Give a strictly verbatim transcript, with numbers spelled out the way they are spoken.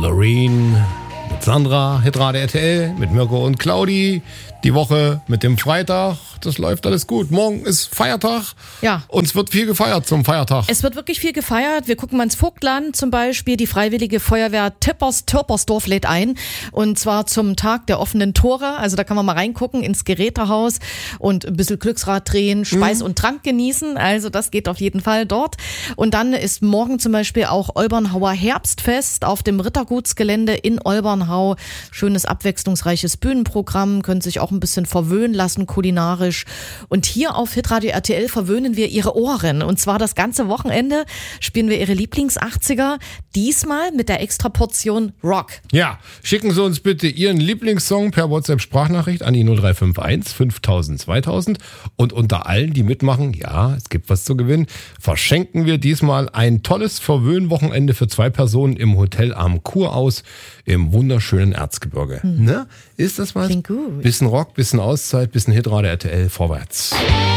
Loreen mit Sandra, Hitradio R T L, mit Mirko und Claudi. Die Woche mit dem Freitag, das läuft alles gut. Morgen ist Feiertag. Ja. Und es wird viel gefeiert zum Feiertag. Es wird wirklich viel gefeiert. Wir gucken mal ins Vogtland zum Beispiel. Die Freiwillige Feuerwehr Tippers-Türpersdorf lädt ein. Und zwar zum Tag der offenen Tore. Also da kann man mal reingucken ins Gerätehaus und ein bisschen Glücksrad drehen, Speis mhm. und Trank genießen. Also das geht auf jeden Fall dort. Und dann ist morgen zum Beispiel auch Olbernhauer Herbstfest auf dem Rittergutsgelände in Olbernhau. Schönes, abwechslungsreiches Bühnenprogramm. Können sich auch ein bisschen verwöhnen lassen, kulinarisch. Und hier auf Hitradio R T L verwöhnen wir ihre Ohren. Und zwar das ganze Wochenende spielen wir ihre Lieblings-achtziger. Diesmal mit der Extraportion Rock. Ja, schicken Sie uns bitte Ihren Lieblingssong per WhatsApp-Sprachnachricht an die null drei fünf eins fünftausend zweitausend. Und unter allen, die mitmachen, ja, es gibt was zu gewinnen, verschenken wir diesmal ein tolles Verwöhnwochenende für zwei Personen im Hotel am Kuraus im wunderschönen Erzgebirge. Hm. Ne? Ist das was? Klingt gut. Bisschen Rock, bisschen Auszeit, bisschen Hitradio R T L, vorwärts.